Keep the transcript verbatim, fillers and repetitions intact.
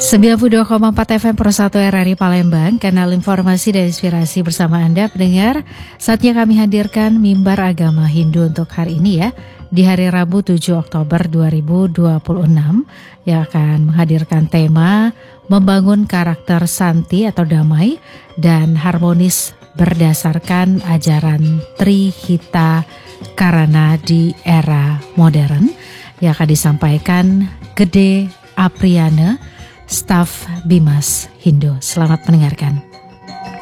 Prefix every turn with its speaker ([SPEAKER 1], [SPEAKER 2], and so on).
[SPEAKER 1] sembilan puluh dua koma empat F M Pro satu R R I Palembang, kanal informasi dan inspirasi bersama Anda pendengar. Saatnya kami hadirkan Mimbar Agama Hindu untuk hari ini ya, di hari Rabu tujuh Oktober dua ribu dua puluh enam, yang akan menghadirkan tema membangun karakter santi atau damai dan harmonis berdasarkan ajaran Trihita Karana di era modern, yang akan disampaikan Gede Apriyana, staf Bimas Hindu. Selamat mendengarkan.